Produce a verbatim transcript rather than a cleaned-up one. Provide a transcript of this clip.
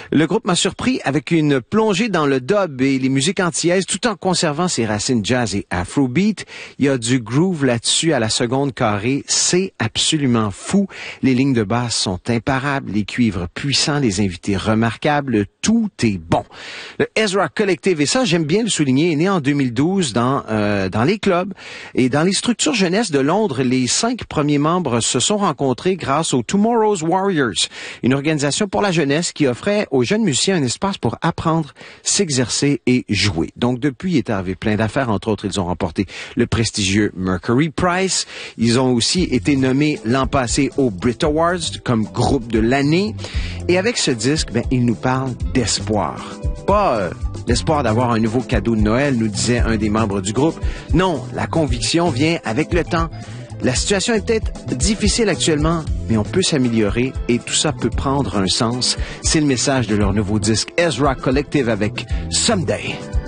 Le groupe m'a surpris avec une plongée dans le dub et les musiques antillaises tout en conservant ses racines jazz et afrobeat. Il y a du groove là-dessus à la seconde carrée. C'est absolument fou. Les lignes de basse sont imparables, les cuivres puissants, les invités remarquables. Tout est bon. Le Ezra Collective, et ça, j'aime bien le souligner, est né en deux mille douze dans, euh, dans les clubs et dans les structures jeunesse de Londres. Les cinq premiers membres se sont rencontrés grâce aux Tomorrow's Warriors, une organisation pour la jeunesse qui offrait aux jeunes musiciens un espace pour apprendre, s'exercer et jouer. Donc, depuis, il est arrivé plein d'affaires. Entre autres, ils ont remporté le prestigieux Mercury Prize. Ils ont aussi été nommés l'an passé aux Brit Awards comme groupe de l'année. Et avec ce disque, ben, ils nous parlent d'espoir. Pas euh, l'espoir d'avoir un nouveau cadeau de Noël, nous disait un des membres du groupe. Non, la conviction vient avec le temps. La situation est peut-être difficile actuellement, mais on peut s'améliorer et tout ça peut prendre un sens. C'est le message de leur nouveau disque Ezra Collective avec Someday.